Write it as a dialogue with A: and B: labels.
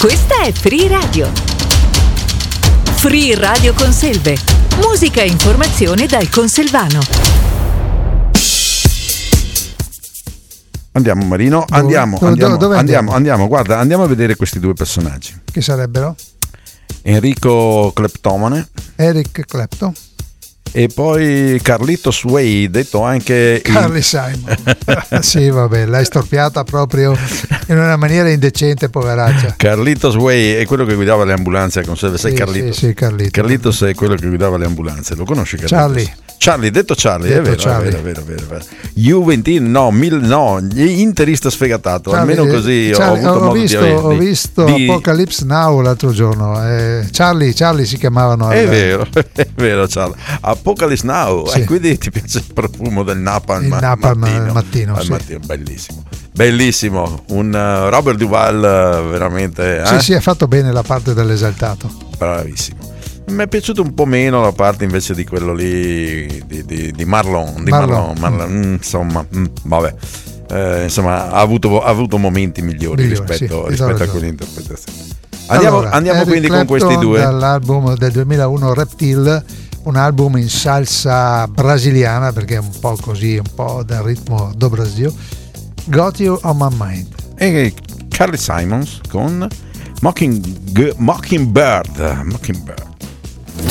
A: Questa è Free Radio. Free Radio Conselve. Musica e informazione dal Conselvano.
B: Andiamo Marino, andiamo, guarda, andiamo a vedere questi due personaggi.
C: Che sarebbero?
B: Enrico Kleptomane.
C: Eric Clapton.
B: E poi Carlitos Way, detto anche
C: Carly Simon. Sì, vabbè, l'hai storpiata proprio in una maniera indecente, poveraccia.
B: Carlitos Way è quello che guidava le ambulanze con sé. Sai Carlitos?
C: Sì, Carlitos.
B: Carlitos è quello che guidava le ambulanze. Lo conosci Carlitos? Charlie, detto Charlie, detto è vero. Juventino, interista sfegatato, Charlie, almeno così
C: Charlie,
B: ho avuto modo di averli.
C: Ho visto Apocalypse Now l'altro giorno. Charlie si chiamavano.
B: È vero Charlie. Apocalypse Now, sì. E quindi ti piace il profumo del napalm?
C: Il napalm al mattino, sì.
B: Mattino, bellissimo. Un Robert Duvall veramente.
C: Sì, ha fatto bene la parte dell'esaltato.
B: Bravissimo. Mi è piaciuto un po' meno la parte invece di quello lì di Marlon. Insomma, vabbè. Insomma, ha avuto momenti migliori rispetto a quell'interpretazione. Andiamo quindi
C: Clapton,
B: con questi due.
C: Dall'album del 2001 Reptile, un album in salsa brasiliana, perché è un po' così, un po' del ritmo do Brasil. Got You on My Mind.
B: E Carly Simons con Mockingbird.